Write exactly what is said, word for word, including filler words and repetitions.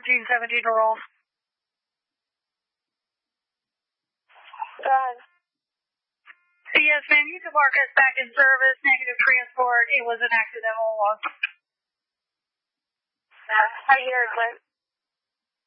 June seventeenth to roll. Go ahead. Yes, ma'am, you can mark us back in service, negative transport. It was an accidental loss. Uh, I hear it, Clint.